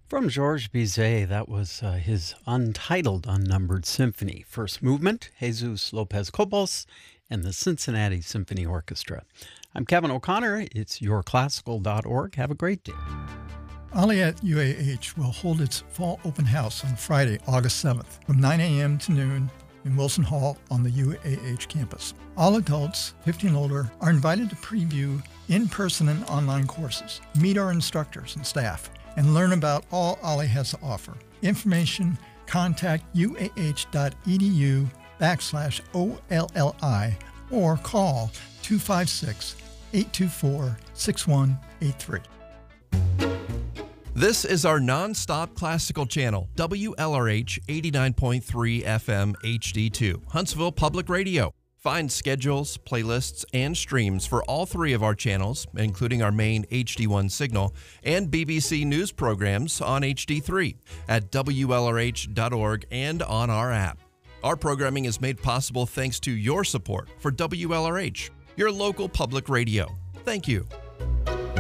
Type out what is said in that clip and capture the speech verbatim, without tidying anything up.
From Georges Bizet, that was uh, his untitled unnumbered symphony. First movement, Jesus Lopez Cobos and the Cincinnati Symphony Orchestra. I'm Kevin O'Connor. It's your classical dot org. Have a great day. Aliat U A H will hold its fall open house on Friday, August seventh, from nine a.m. to noon in Wilson Hall on the U A H campus. All adults, fifteen and older, are invited to preview in-person and online courses, meet our instructors and staff, and learn about all O L I has to offer. Information, contact uah.edu backslash OLLI or call two five six, eight two four, six one eight three. This is our non-stop classical channel, W L R H eighty-nine point three F M H D two, Huntsville Public Radio. Find schedules, playlists, and streams for all three of our channels, including our main H D one signal, and B B C News programs on H D three at W L R H dot org and on our app. Our programming is made possible thanks to your support for W L R H, your local public radio. Thank you.